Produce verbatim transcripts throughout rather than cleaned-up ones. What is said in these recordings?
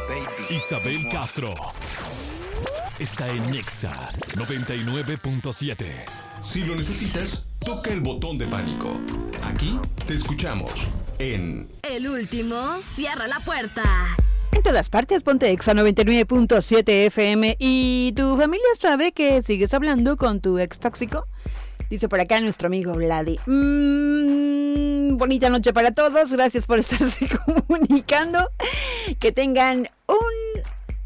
baby. Isabel Castro está en Nexa noventa y nueve punto siete. Si lo necesitas, toca el botón de pánico. Aquí te escuchamos en... El último cierra la puerta. En todas partes, ponte Exa noventa y nueve punto siete F M. ¿Y tu familia sabe que sigues hablando con tu ex tóxico? Dice por acá nuestro amigo Vladi. Mmm, bonita noche para todos. Gracias por estarse comunicando. Que tengan un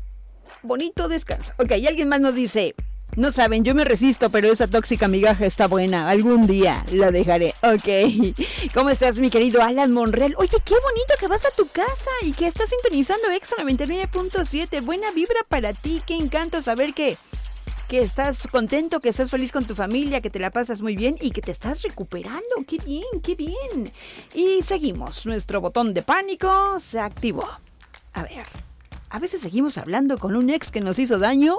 bonito descanso. Ok, y alguien más nos dice... No saben, yo me resisto, pero esa tóxica migaja está buena. Algún día la dejaré. Ok. ¿Cómo estás, mi querido Alan Monreal? Oye, qué bonito que vas a tu casa y que estás sintonizando Exa noventa y nueve punto siete. Buena vibra para ti. Qué encanto saber que, que estás contento, que estás feliz con tu familia, que te la pasas muy bien y que te estás recuperando. Qué bien, qué bien. Y seguimos. Nuestro botón de pánico se activó. A ver, a veces seguimos hablando con un ex que nos hizo daño.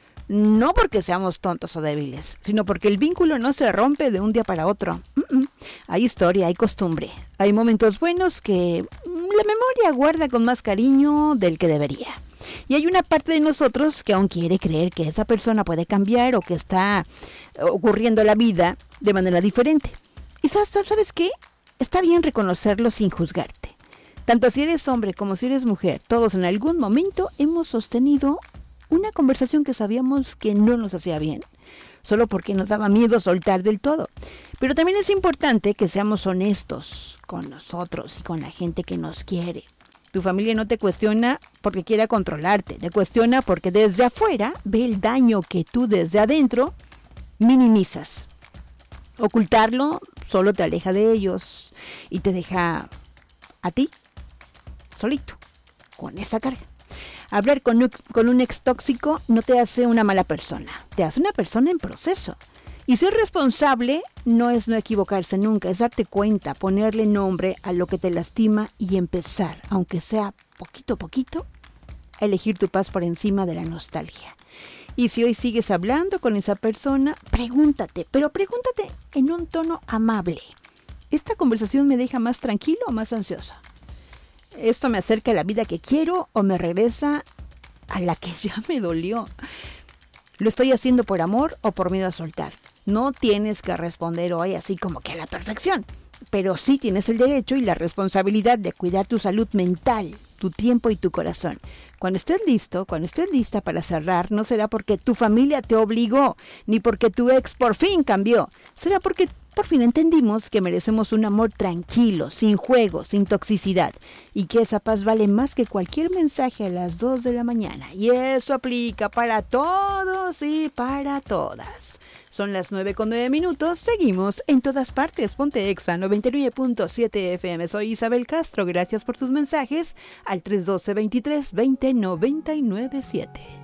No porque seamos tontos o débiles, sino porque el vínculo no se rompe de un día para otro. Mm-mm. Hay historia, hay costumbre, hay momentos buenos que la memoria guarda con más cariño del que debería. Y hay una parte de nosotros que aún quiere creer que esa persona puede cambiar o que está ocurriendo la vida de manera diferente. Y sabes, ¿sabes qué? Está bien reconocerlo sin juzgarte. Tanto si eres hombre como si eres mujer, todos en algún momento hemos sostenido una conversación que sabíamos que no nos hacía bien, solo porque nos daba miedo soltar del todo. Pero también es importante que seamos honestos con nosotros y con la gente que nos quiere. Tu familia no te cuestiona porque quiera controlarte, te cuestiona porque desde afuera ve el daño que tú desde adentro minimizas. Ocultarlo solo te aleja de ellos y te deja a ti solito con esa carga. Hablar con, con un ex tóxico no te hace una mala persona, te hace una persona en proceso. Y ser responsable no es no equivocarse nunca, es darte cuenta, ponerle nombre a lo que te lastima y empezar, aunque sea poquito a poquito, a elegir tu paz por encima de la nostalgia. Y si hoy sigues hablando con esa persona, pregúntate, pero pregúntate en un tono amable. ¿Esta conversación me deja más tranquilo o más ansioso? ¿Esto me acerca a la vida que quiero o me regresa a la que ya me dolió? ¿Lo estoy haciendo por amor o por miedo a soltar? No tienes que responder hoy así como que a la perfección, pero sí tienes el derecho y la responsabilidad de cuidar tu salud mental, tu tiempo y tu corazón. Cuando estés listo, cuando estés lista para cerrar, no será porque tu familia te obligó, ni porque tu ex por fin cambió. Será porque por fin entendimos que merecemos un amor tranquilo, sin juegos, sin toxicidad, y que esa paz vale más que cualquier mensaje a las dos de la mañana. Y eso aplica para todos y para todas. Son las nueve con nueve minutos, seguimos en todas partes. Ponte Exa noventa y nueve punto siete F M. Soy Isabel Castro, gracias por tus mensajes al tres uno dos, veintitrés veinte noventa y nueve siete.